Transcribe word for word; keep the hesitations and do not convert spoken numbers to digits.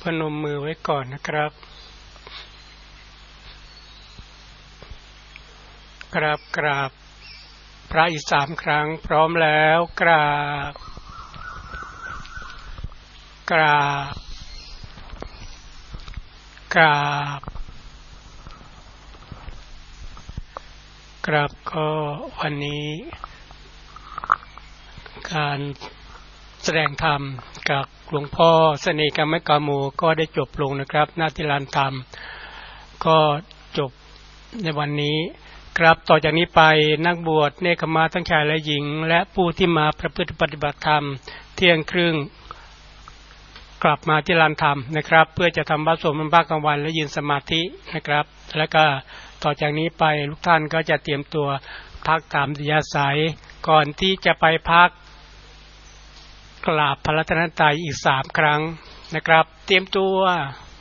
พนมมือไว้ก่อนนะครับกราบกราบพระอีกสามครั้งพร้อมแล้วกราบกราบกราบกราบก็วันนี้การแสดงธรรมกับหลวงพ่อเสน่ห์กรรมกาโมก็ได้จบลงนะครับณที่ลานธรรมก็จบในวันนี้ครับต่อจากนี้ไปนักบวชเนกขมาทั้งชายและหญิงและผู้ที่มาประพฤติปฏิบัติธรรมเที่ยงครึ่งกลับมาที่ลานธรรมนะครับเพื่อจะทำวัดสวดมนต์ภาคกลางวันและยืนสมาธินะครับแล้วก็ต่อจากนี้ไปทุกท่านก็จะเตรียมตัวพักตามอัธยาศัยก่อนที่จะไปพักกราบพระรัตนตรัยอีกสามครั้งนะครับเตรียมตัว